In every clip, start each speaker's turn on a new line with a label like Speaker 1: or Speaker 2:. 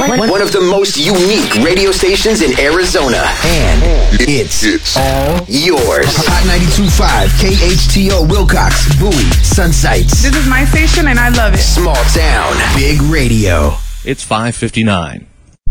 Speaker 1: One of the most unique radio stations in Arizona. And it's all yours.
Speaker 2: Hot 92.5, KHTO, Wilcox, Bowie, Sunsites.
Speaker 3: This is my station and I love it.
Speaker 1: Small town, big radio.
Speaker 4: It's 5:59.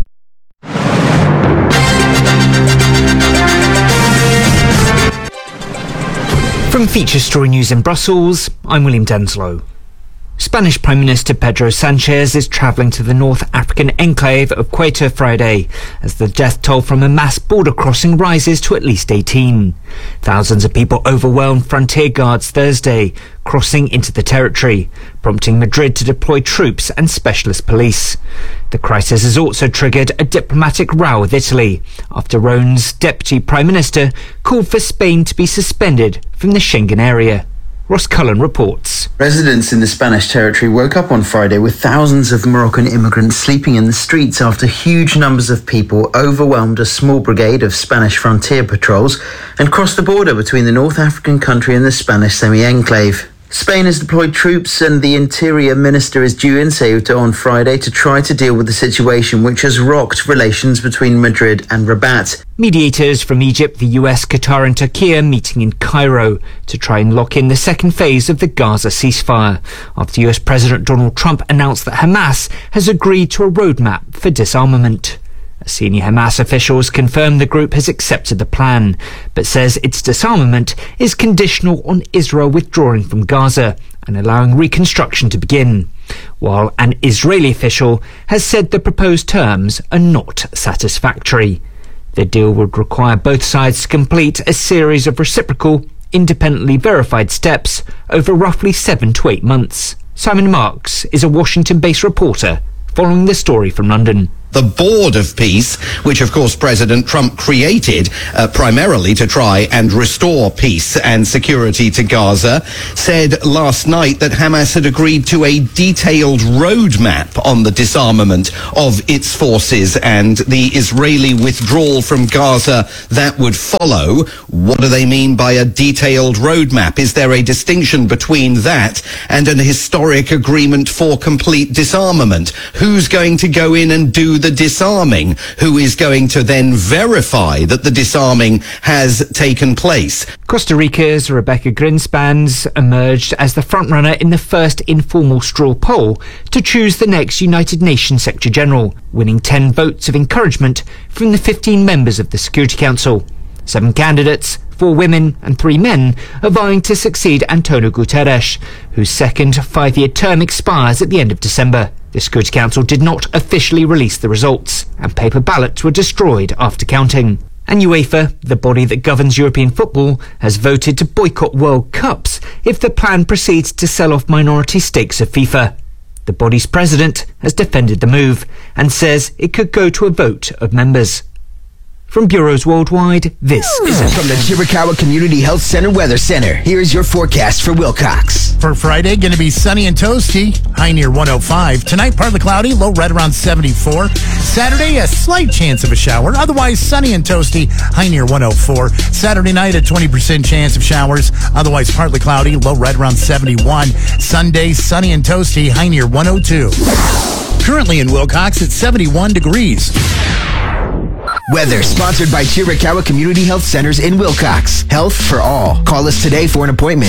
Speaker 5: From Feature Story News in Brussels, I'm William Denslow. Spanish Prime Minister Pedro Sanchez is travelling to the North African enclave of Ceuta Friday as the death toll from a mass border crossing rises to at least 18. Thousands of people overwhelmed frontier guards Thursday, crossing into the territory, prompting Madrid to deploy troops and specialist police. The crisis has also triggered a diplomatic row with Italy after Rome's Deputy Prime Minister called for Spain to be suspended from the Schengen area. Ross Cullen reports.
Speaker 6: Residents in the Spanish territory woke up on Friday with thousands of Moroccan immigrants sleeping in the streets after huge numbers of people overwhelmed a small brigade of Spanish frontier patrols and crossed the border between the North African country and the Spanish semi-enclave. Spain has deployed troops and the Interior Minister is due in Ceuta on Friday to try to deal with the situation which has rocked relations between Madrid and Rabat.
Speaker 5: Mediators from Egypt, the US, Qatar and Turkey are meeting in Cairo to try and lock in the second phase of the Gaza ceasefire after US President Donald Trump announced that Hamas has agreed to a roadmap for disarmament. Senior Hamas officials confirm the group has accepted the plan, but says its disarmament is conditional on Israel withdrawing from Gaza and allowing reconstruction to begin, while an Israeli official has said the proposed terms are not satisfactory. The deal would require both sides to complete a series of reciprocal, independently verified steps over roughly 7 to 8 months. Simon Marks is a Washington-based reporter following the story from London.
Speaker 7: The Board of Peace, which of course President Trump created primarily to try and restore peace and security to Gaza, said last night that Hamas had agreed to a detailed roadmap on the disarmament of its forces and the Israeli withdrawal from Gaza that would follow. What do they mean by a detailed roadmap? Is there a distinction between that and an historic agreement for complete disarmament? Who's going to go in and do the disarming? Who is going to then verify that the disarming has taken place?
Speaker 5: Costa Rica's Rebecca Grinspan emerged as the frontrunner in the first informal straw poll to choose the next United Nations Secretary-General, winning 10 votes of encouragement from the 15 members of the Security Council. 7 candidates, 4 women and 3 men, are vying to succeed Antonio Guterres, whose second 5-year term expires at the end of December. The Security Council did not officially release the results, and paper ballots were destroyed after counting. And UEFA, the body that governs European football, has voted to boycott World Cups if the plan proceeds to sell off minority stakes of FIFA. The body's president has defended the move and says it could go to a vote of members. From bureaus worldwide, this is
Speaker 2: From the Chiricahua Community Health Center Weather Center, here's your forecast for Wilcox.
Speaker 8: For Friday, going to be sunny and toasty, high near 105. Tonight, partly cloudy, low right around 74. Saturday, a slight chance of a shower. Otherwise, sunny and toasty, high near 104. Saturday night, a 20% chance of showers. Otherwise, partly cloudy, low right around 71. Sunday, sunny and toasty, high near 102. Currently in Wilcox, it's 71 degrees.
Speaker 2: Weather sponsored by Chiricahua Community Health Centers in Wilcox. Health for all. Call us today for an appointment.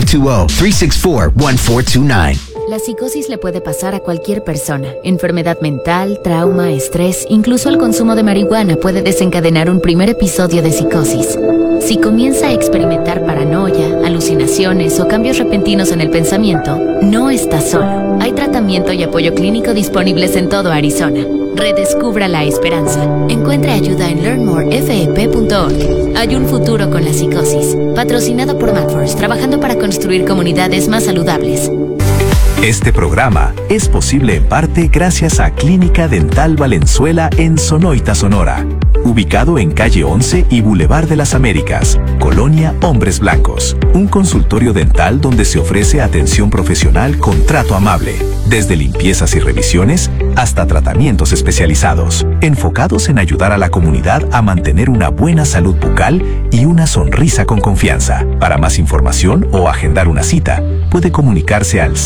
Speaker 2: 520-364-1429.
Speaker 9: La psicosis le puede pasar a cualquier persona. Enfermedad mental, trauma, estrés, incluso el consumo de marihuana puede desencadenar un primer episodio de psicosis. Si comienza a experimentar paranoia, alucinaciones o cambios repentinos en el pensamiento, no está solo. Hay tratamiento y apoyo clínico disponibles en todo Arizona. Redescubra la esperanza. Encuentre ayuda en learnmorefep.org. Hay un futuro con la psicosis. Patrocinado por Madforce, trabajando para construir comunidades más saludables.
Speaker 10: Este programa es posible en parte gracias a Clínica Dental Valenzuela en Sonoita, Sonora. ubicado en calle 11 y Boulevard de las Américas, Colonia Hombres Blancos. Un consultorio dental donde se ofrece atención profesional con trato amable, desde limpiezas y revisiones hasta tratamientos especializados, enfocados en ayudar a la comunidad a mantener una buena salud bucal y una sonrisa con confianza. Para más información o agendar una cita, puede comunicarse al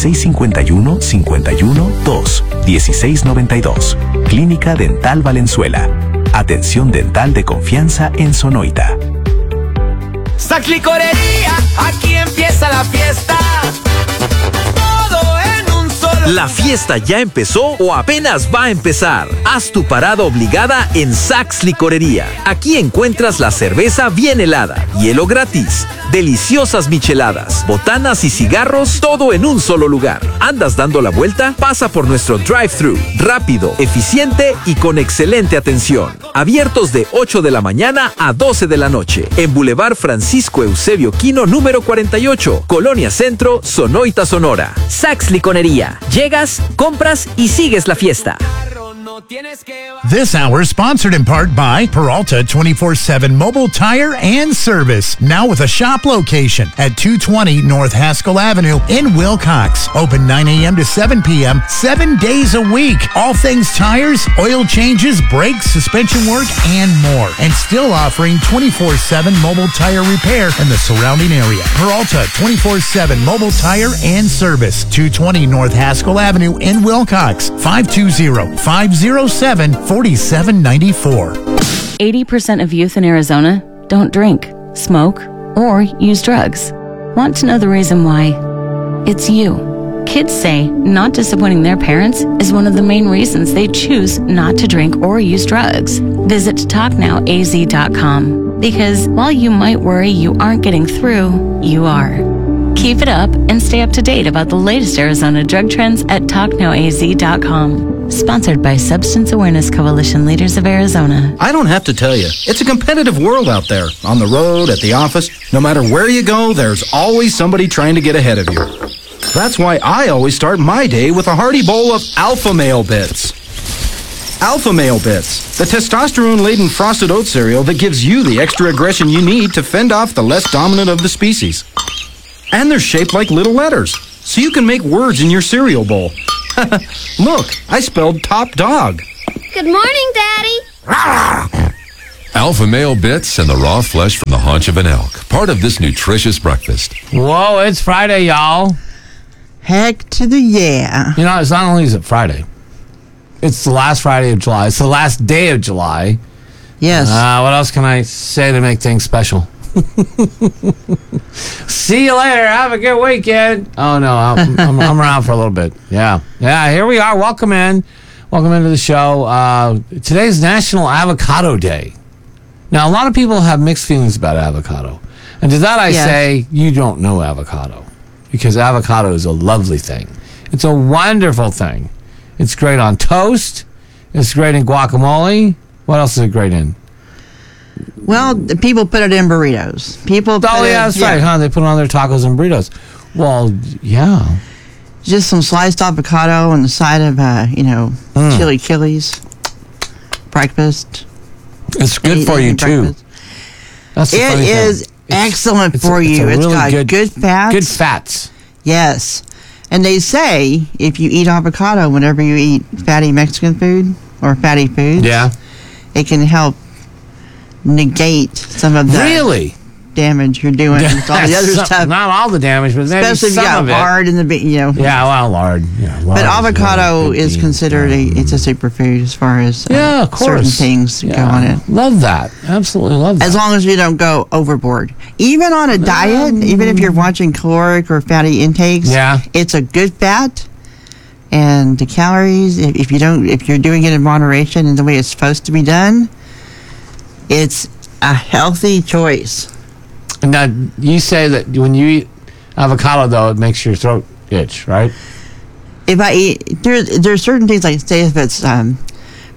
Speaker 10: 651-51-2-1692. Clínica Dental Valenzuela. Atención dental de confianza en Sonoita.
Speaker 11: Saks Licorería, aquí empieza la fiesta. Todo en un solo.
Speaker 12: ¿La fiesta ya empezó o apenas va a empezar? Haz tu parada obligada en Saks Licorería. Aquí encuentras la cerveza bien helada, hielo gratis, deliciosas micheladas, botanas y cigarros, todo en un solo lugar. ¿Andas dando la vuelta? Pasa por nuestro drive-thru, rápido, eficiente y con excelente atención. Abiertos de 8 de la mañana a 12 de la noche. En Boulevard Francisco Eusebio Quino, número 48, Colonia Centro, Sonoita, Sonora.
Speaker 13: Saks Licorería. Llegas, compras y sigues la fiesta.
Speaker 8: This hour is sponsored in part by Peralta 24/7 Mobile Tire and Service. Now with a shop location at 220 North Haskell Avenue in Wilcox. Open 9 a.m. to 7 p.m. 7 days a week. All things tires, oil changes, brakes, suspension work, and more. And still offering 24/7 mobile tire repair in the surrounding area. Peralta 24/7 Mobile Tire and Service. 220 North Haskell Avenue in Wilcox. 520-507-4794.
Speaker 14: 80% of youth in Arizona don't drink, smoke, or use drugs. Want to know the reason why? It's you. Kids say not disappointing their parents is one of the main reasons they choose not to drink or use drugs. Visit TalkNowAZ.com because while you might worry you aren't getting through, you are. Keep it up and stay up to date about the latest Arizona drug trends at TalkNowAZ.com. Sponsored by Substance Awareness Coalition Leaders of Arizona.
Speaker 15: I don't have to tell you, it's a competitive world out there. On the road, at the office, no matter where you go, there's always somebody trying to get ahead of you. That's why I always start my day with a hearty bowl of Alpha Male Bits. Alpha Male Bits, the testosterone-laden frosted oat cereal that gives you the extra aggression you need to fend off the less dominant of the species. And they're shaped like little letters, so you can make words in your cereal bowl. Look, I spelled top dog.
Speaker 16: Good morning, Daddy.
Speaker 17: Alpha Male Bits and the raw flesh from the haunch of an elk. Part of this nutritious breakfast.
Speaker 18: Whoa, it's Friday, y'all.
Speaker 19: Heck to the yeah.
Speaker 18: You know, it's not only is it Friday. It's the last Friday of July. It's the last day of July.
Speaker 19: Yes.
Speaker 18: What else can I say to make things special? See you later. Have a good weekend. Oh, no. I'm around for a little bit. Yeah. Yeah, here we are. Welcome in. Welcome into the show. Today's National Avocado Day. Now, a lot of people have mixed feelings about avocado. And to that I say, you don't know avocado. Because avocado is a lovely thing. It's a wonderful thing. It's great on toast. It's great in guacamole. What else is it great in?
Speaker 19: Well, people put it in burritos.
Speaker 18: That's right, huh? They put it on their tacos and burritos. Well, yeah.
Speaker 19: Just some sliced avocado on the side of, chili chilies. Breakfast.
Speaker 18: It's good for you, too. That's the funny thing.
Speaker 19: It is excellent for you. It's got good fats.
Speaker 18: Good fats.
Speaker 19: Yes. And they say if you eat avocado whenever you eat fatty Mexican food or fatty foods, it can help negate some of the damage you're doing with all the other stuff.
Speaker 18: Not all the damage, but maybe
Speaker 19: especially
Speaker 18: some
Speaker 19: if you got
Speaker 18: of
Speaker 19: lard in the
Speaker 18: Yeah, well, lard. Yeah, lard
Speaker 19: but avocado is considered it's a superfood as far as
Speaker 18: of course.
Speaker 19: certain things go on it.
Speaker 18: Love that. Absolutely love that.
Speaker 19: As long as you don't go overboard. Even on a diet, even if you're watching caloric or fatty intakes, it's a good fat. And the calories, if you're doing it in moderation and the way it's supposed to be done, it's a healthy choice.
Speaker 18: Now, you say that when you eat avocado, though, it makes your throat itch, right?
Speaker 19: If I eat, there's certain things, like say if it's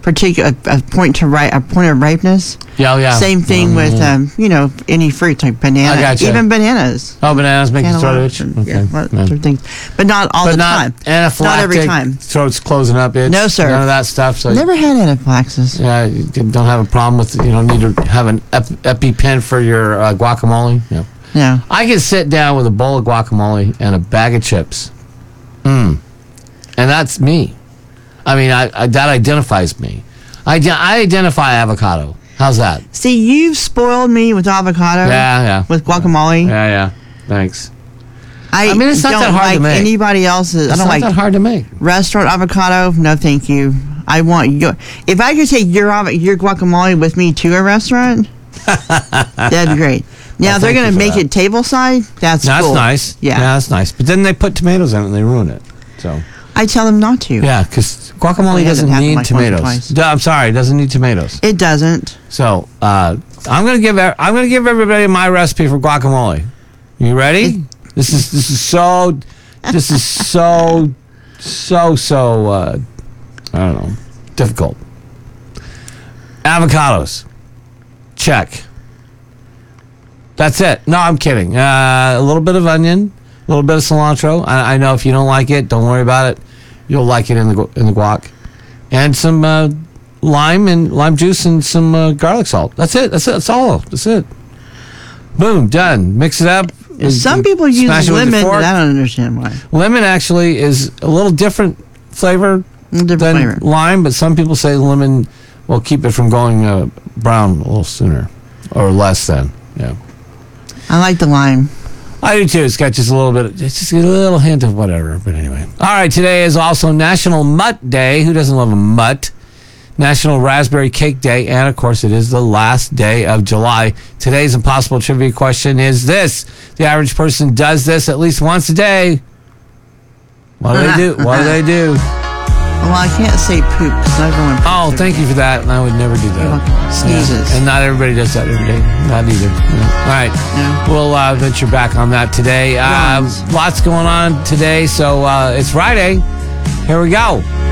Speaker 19: a point of ripeness.
Speaker 18: Yeah.
Speaker 19: Same thing with any fruit like banana.
Speaker 18: I gotcha.
Speaker 19: Even bananas.
Speaker 18: Oh, bananas make your throat itch. Okay.
Speaker 19: Things, but not all the time.
Speaker 18: Anaphylactic.
Speaker 19: Not every time.
Speaker 18: Throat's closing up. Itch.
Speaker 19: No, sir.
Speaker 18: None of that stuff. So
Speaker 19: never had anaphylaxis.
Speaker 18: Yeah, you don't have a problem with. You don't need to have an EpiPen for your guacamole. Yeah.
Speaker 19: Yeah.
Speaker 18: I can sit down with a bowl of guacamole and a bag of chips. And that's me. I mean, that identifies me. I identify avocado. How's that?
Speaker 19: See, you've spoiled me with avocado.
Speaker 18: Yeah.
Speaker 19: With guacamole.
Speaker 18: Yeah. Thanks.
Speaker 19: I
Speaker 18: mean, it's not that hard to make.
Speaker 19: Anybody else's.
Speaker 18: It's not that hard to make.
Speaker 19: Restaurant avocado. No, thank you. I want your. If I could take your guacamole with me to a restaurant, that'd be great. Now they're going to make it tableside. That's cool.
Speaker 18: Nice.
Speaker 19: Yeah,
Speaker 18: that's nice. But then they put tomatoes in it and they ruin it. So
Speaker 19: I tell them not to.
Speaker 18: Yeah, because guacamole doesn't need tomatoes. I'm sorry, it doesn't need tomatoes.
Speaker 19: It doesn't.
Speaker 18: So I'm going to give everybody my recipe for guacamole. You ready? This is so I don't know, difficult. Avocados. Check. That's it. No, I'm kidding. A little bit of onion, a little bit of cilantro. I know if you don't like it, don't worry about it. You'll like it in the guac, and some lime juice and some garlic salt. That's it. That's all. That's it. Boom, done. Mix it up.
Speaker 19: Some people use lemon, but I don't understand why.
Speaker 18: Lemon actually is a little different flavor than lime, but some people say lemon will keep it from going brown a little sooner or less than. Yeah.
Speaker 19: I like the lime.
Speaker 18: I do too. It's got just a little bit, just a little hint of whatever. But anyway. All right. Today is also National Mutt Day. Who doesn't love a mutt? National Raspberry Cake Day. And of course, it is the last day of July. Today's impossible trivia question is this. The average person does this at least once a day. What do they do? What do they do?
Speaker 19: Well, I can't say poop because everyone poops.
Speaker 18: Oh, thank you for that. I would never do that.
Speaker 19: Sneezes.
Speaker 18: Yeah. And not everybody does that every day. Not either. Yeah. All right. Yeah. We'll venture back on that today. Lots going on today. So it's Friday. Here we go.